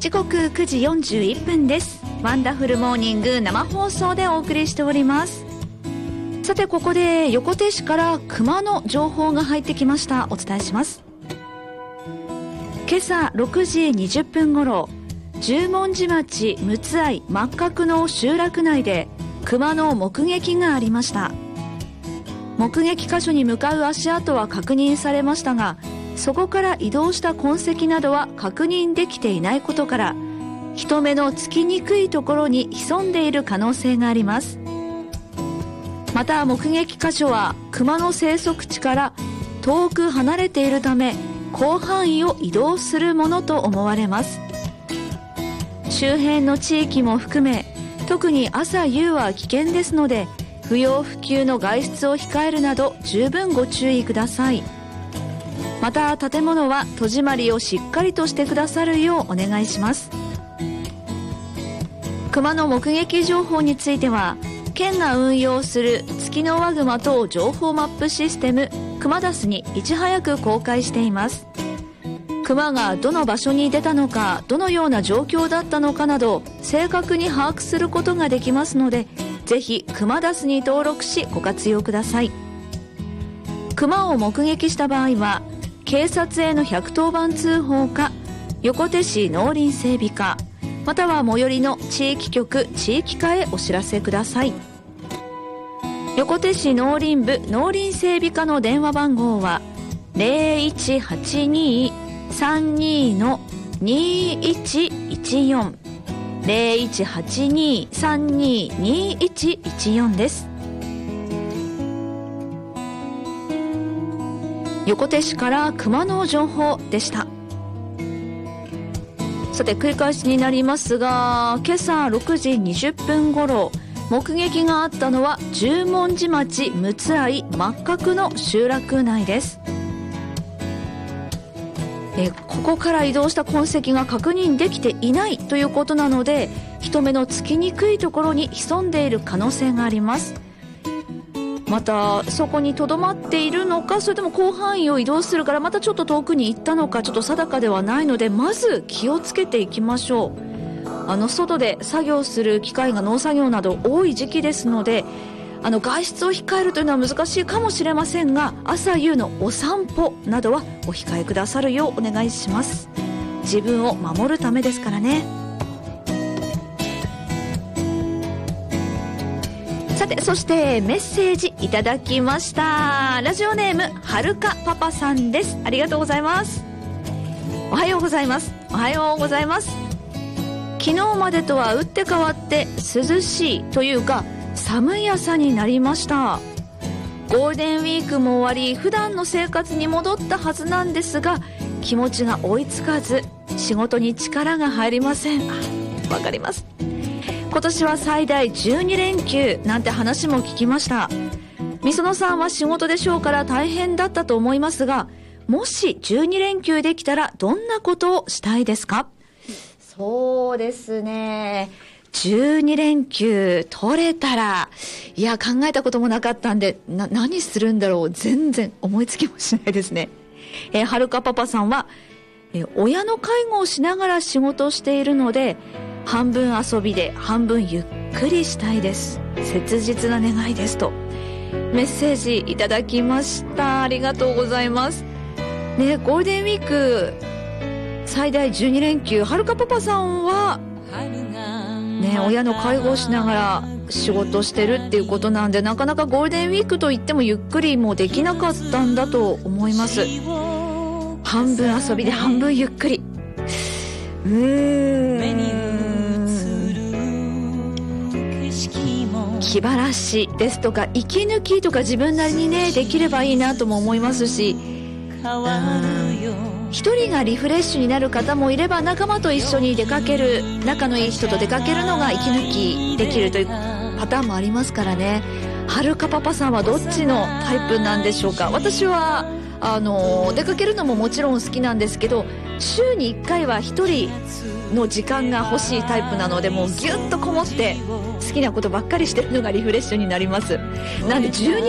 時刻9時41分です。ワンダフルモーニング生放送でお送りしております。さて、ここで横手市から熊の情報が入ってきました。お伝えします。今朝6時20分頃、十文字町陸奥愛真角の集落内で熊の目撃がありました。目撃箇所に向かう足跡は確認されましたが、そこから移動した痕跡などは確認できていないことから、人目のつきにくいところに潜んでいる可能性があります。また目撃箇所は熊の生息地から遠く離れているため、広範囲を移動するものと思われます。周辺の地域も含め、特に朝夕は危険ですので、不要不急の外出を控えるなど十分ご注意ください。また建物は戸締まりをしっかりとしてくださるようお願いします。熊の目撃情報については、県が運用するツキノワグマ等情報マップシステムクマダスにいち早く公開しています。熊がどの場所に出たのか、どのような状況だったのかなど正確に把握することができますので、ぜひクマダスに登録しご活用ください。熊を目撃した場合は警察への110番通報か、横手市農林整備課または最寄りの地域局地域課へお知らせください。横手市農林部農林整備課の電話番号は 0182-32-2114 0182-32-2114 です。横手市から熊の情報でした。さて、繰り返しになりますが、今朝6時20分頃、目撃があったのは十文字町陸奥愛真角の集落内です。ここから移動した痕跡が確認できていないということなので、人目のつきにくいところに潜んでいる可能性があります。またそこに留まっているのか、それとも広範囲を移動するからまたちょっと遠くに行ったのか、ちょっと定かではないので、まず気をつけていきましょう。外で作業する機会が農作業など多い時期ですので、外出を控えるというのは難しいかもしれませんが、朝夕のお散歩などはお控えくださるようお願いします。自分を守るためですからね。さて、そしてメッセージいただきました。ラジオネームはるかパパさんです。ありがとうございます。おはようございます。おはようございます。昨日までとは打って変わって涼しいというか寒い朝になりました。ゴールデンウィークも終わり、普段の生活に戻ったはずなんですが、気持ちが追いつかず仕事に力が入りません。わかります。今年は最大12連休なんて話も聞きました。みそのさんは仕事でしょうから大変だったと思いますが、もし12連休できたらどんなことをしたいですか？そうですね、12連休取れたら、いや、考えたこともなかったんで、何するんだろう、全然思いつきもしないですね。はるかパパさんは、親の介護をしながら仕事をしているので、半分遊びで半分ゆっくりしたいです。切実な願いですとメッセージいただきました。ありがとうございます。ね、ゴールデンウィーク最大12連休、はるかパパさんはね、親の介護をしながら仕事してるっていうことなんで、なかなかゴールデンウィークといってもゆっくりもできなかったんだと思います。半分遊びで半分ゆっくり、気晴らしですとか息抜きとか自分なりにねできればいいなとも思いますし、一人がリフレッシュになる方もいれば、仲間と一緒に出かける、仲のいい人と出かけるのが息抜きできるというパターンもありますからね。はるかパパさんはどっちのタイプなんでしょうか。私は出かけるのももちろん好きなんですけど、週に1回は一人の時間が欲しいタイプなので、もうギュッとこもって好きなことばっかりしてるのがリフレッシュになります。なんで12